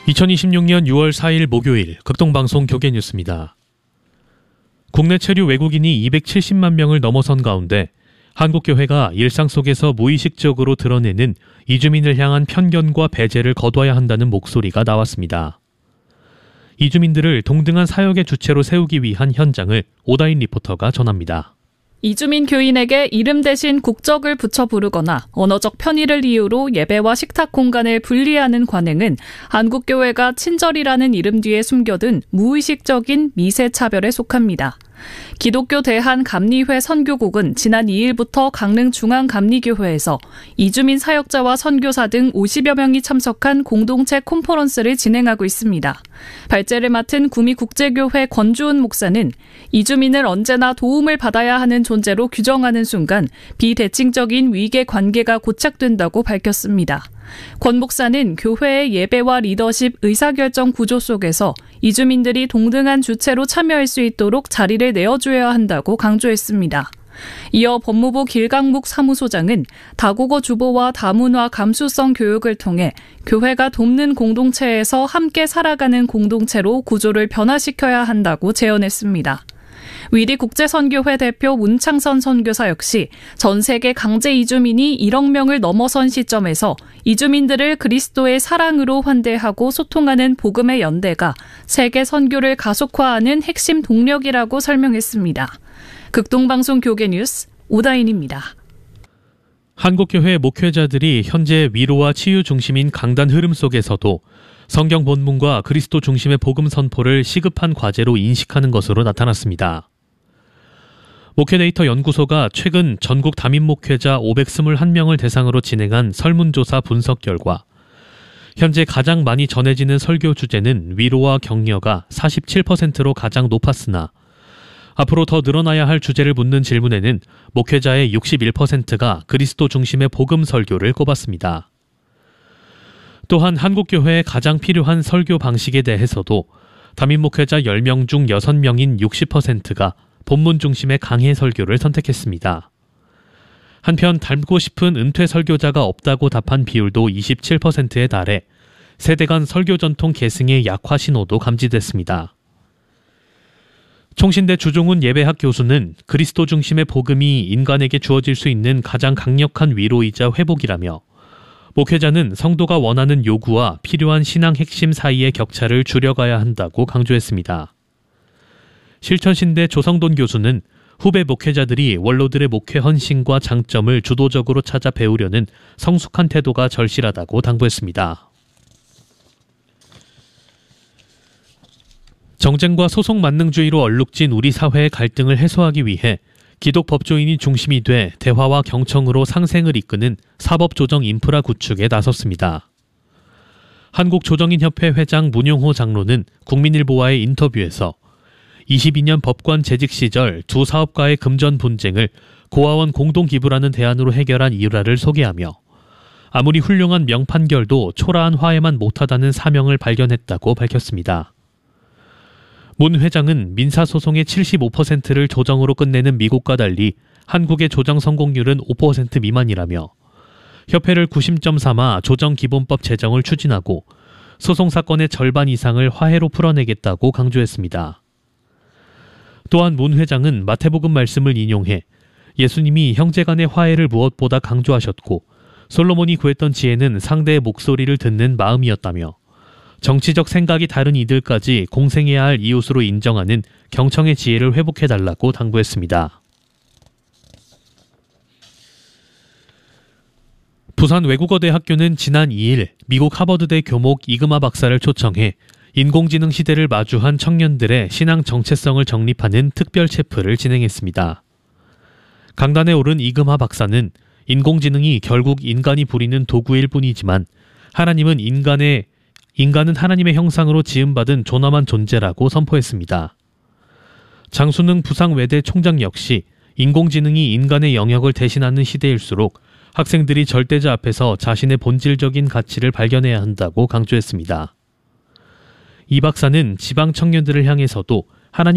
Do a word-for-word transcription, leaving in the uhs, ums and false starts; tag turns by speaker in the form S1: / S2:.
S1: 이천이십육년 유월 사일 목요일 극동방송 교계뉴스입니다. 국내 체류 외국인이 이백칠십만 명을 넘어선 가운데 한국교회가 일상 속에서 무의식적으로 드러내는 이주민을 향한 편견과 배제를 거둬야 한다는 목소리가 나왔습니다. 이주민들을 동등한 사역의 주체로 세우기 위한 현장을 오다인 리포터가 전합니다.
S2: 이주민 교인에게 이름 대신 국적을 붙여 부르거나 언어적 편의를 이유로 예배와 식탁 공간을 분리하는 관행은 한국교회가 친절이라는 이름 뒤에 숨겨둔 무의식적인 미세 차별에 속합니다. 기독교 대한감리회 선교국은 지난 이일부터 강릉중앙감리교회에서 이주민 사역자와 선교사 등 오십여 명이 참석한 공동체 콘퍼런스를 진행하고 있습니다. 발제를 맡은 구미국제교회 권주은 목사는 이주민을 언제나 도움을 받아야 하는 존재로 규정하는 순간 비대칭적인 위계 관계가 고착된다고 밝혔습니다. 권 목사는 교회의 예배와 리더십, 의사결정 구조 속에서 이주민들이 동등한 주체로 참여할 수 있도록 자리를 내어줘야 한다고 강조했습니다. 이어 법무부 길강묵 사무소장은 다국어 주보와 다문화 감수성 교육을 통해 교회가 돕는 공동체에서 함께 살아가는 공동체로 구조를 변화시켜야 한다고 제언했습니다. 위리 국제선교회 대표 문창선 선교사 역시 전 세계 강제 이주민이 일억 명을 넘어선 시점에서 이주민들을 그리스도의 사랑으로 환대하고 소통하는 복음의 연대가 세계 선교를 가속화하는 핵심 동력이라고 설명했습니다. 극동방송 교계뉴스 오다인입니다.
S1: 한국교회 목회자들이 현재 위로와 치유 중심인 강단 흐름 속에서도 성경 본문과 그리스도 중심의 복음 선포를 시급한 과제로 인식하는 것으로 나타났습니다. 목회데이터 연구소가 최근 전국 담임 목회자 오백이십일 명을 대상으로 진행한 설문조사 분석 결과 현재 가장 많이 전해지는 설교 주제는 위로와 격려가 사십칠 퍼센트로 가장 높았으나 앞으로 더 늘어나야 할 주제를 묻는 질문에는 목회자의 육십일 퍼센트가 그리스도 중심의 복음 설교를 꼽았습니다. 또한 한국교회에 가장 필요한 설교 방식에 대해서도 담임 목회자 열 명 중 여섯 명인 육십 퍼센트가 본문 중심의 강해 설교를 선택했습니다. 한편 닮고 싶은 은퇴 설교자가 없다고 답한 비율도 이십칠 퍼센트에 달해 세대 간 설교 전통 계승의 약화 신호도 감지됐습니다. 총신대 주종훈 예배학 교수는 그리스도 중심의 복음이 인간에게 주어질 수 있는 가장 강력한 위로이자 회복이라며 목회자는 성도가 원하는 요구와 필요한 신앙 핵심 사이의 격차를 줄여가야 한다고 강조했습니다. 실천신대 조성돈 교수는 후배 목회자들이 원로들의 목회 헌신과 장점을 주도적으로 찾아 배우려는 성숙한 태도가 절실하다고 당부했습니다. 정쟁과 소송 만능주의로 얼룩진 우리 사회의 갈등을 해소하기 위해 기독 법조인이 중심이 돼 대화와 경청으로 상생을 이끄는 사법조정 인프라 구축에 나섰습니다. 한국조정인협회 회장 문용호 장로는 국민일보와의 인터뷰에서 이십이 년 법관 재직 시절 두 사업가의 금전 분쟁을 고아원 공동기부라는 대안으로 해결한 일화를 소개하며 아무리 훌륭한 명판결도 초라한 화해만 못하다는 사명을 발견했다고 밝혔습니다. 문 회장은 민사소송의 칠십오 퍼센트를 조정으로 끝내는 미국과 달리 한국의 조정 성공률은 오 퍼센트 미만이라며 협회를 구심점 삼아 조정기본법 제정을 추진하고 소송사건의 절반 이상을 화해로 풀어내겠다고 강조했습니다. 또한 문 회장은 마태복음 말씀을 인용해 예수님이 형제간의 화해를 무엇보다 강조하셨고 솔로몬이 구했던 지혜는 상대의 목소리를 듣는 마음이었다며 정치적 생각이 다른 이들까지 공생해야 할 이웃으로 인정하는 경청의 지혜를 회복해달라고 당부했습니다. 부산 외국어대학교는 지난 이일 미국 하버드대 교목 이금하 박사를 초청해 인공지능 시대를 마주한 청년들의 신앙 정체성을 정립하는 특별 체프를 진행했습니다. 강단에 오른 이금하 박사는 인공지능이 결국 인간이 부리는 도구일 뿐이지만 하나님은 인간의, 인간은 하나님의 형상으로 지음받은 존엄한 존재라고 선포했습니다. 장수능 부상외대 총장 역시 인공지능이 인간의 영역을 대신하는 시대일수록 학생들이 절대자 앞에서 자신의 본질적인 가치를 발견해야 한다고 강조했습니다. 이 박사는 지방 청년들을 향해서도